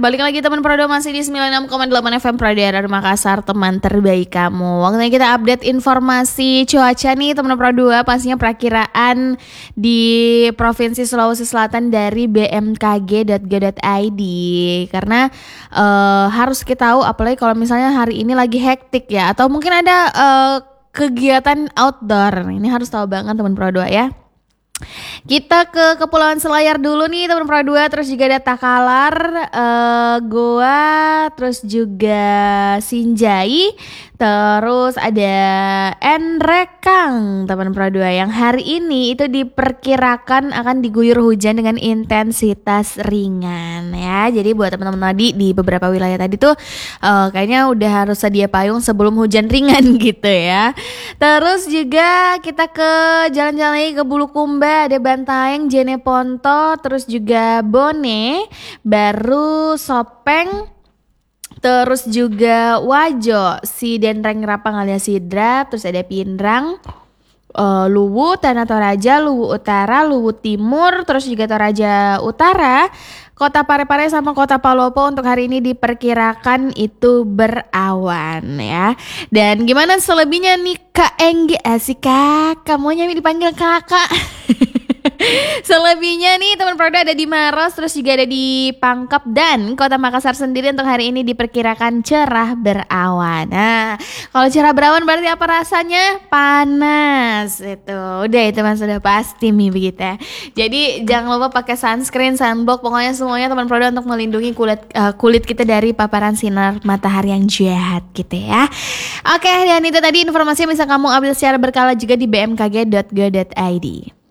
Balik lagi teman Prodo masih di 96,8 FM Prodo Radio Makassar, teman terbaik kamu. Waktunya kita update informasi cuaca nih teman Prodo, pastinya perakiraan di Provinsi Sulawesi Selatan dari bmkg.go.id. Karena harus kita tahu, apalagi kalau misalnya hari ini lagi hektik ya, atau mungkin ada kegiatan outdoor. Ini harus tahu banget teman Prodo ya. Kita ke Kepulauan Selayar dulu nih teman Pro 2, terus juga ada Takalar, Goa, terus juga Sinjai, terus ada Enrekang teman Pro 2 yang hari ini itu diperkirakan akan diguyur hujan dengan intensitas ringan ya. Jadi buat teman-teman tadi di beberapa wilayah tadi tuh kayaknya udah harus sedia payung sebelum hujan ringan gitu ya. Terus juga kita ke jalan-jalan lagi ke Bulukumba, ada Bantaeng, Jeneponto, terus juga Bone, baru Sopeng, terus juga Wajo, Sidenreng Rapang alias Sidra, terus ada Pinrang, Luwu, Tanah Toraja, Luwu Utara, Luwu Timur, terus juga Toraja Utara, Kota Parepare sama Kota Palopo untuk hari ini diperkirakan itu berawan ya. Dan gimana selebihnya nih Kak Enggi? Asik Kak, kamunya dipanggil kakak. Selebihnya nih teman Prodo ada di Maros, terus juga ada di Pangkep dan Kota Makassar sendiri untuk hari ini diperkirakan cerah berawan. Nah, kalau cerah berawan berarti apa rasanya? Panas. Udah itu mas sudah pasti nih begitu ya. Jadi jangan lupa pakai sunscreen, sunblock, pokoknya semuanya teman Prodo untuk melindungi kulit kita dari paparan sinar matahari yang jahat gitu ya. Oke, dan itu tadi informasi yang bisa kamu update secara berkala juga di bmkg.go.id.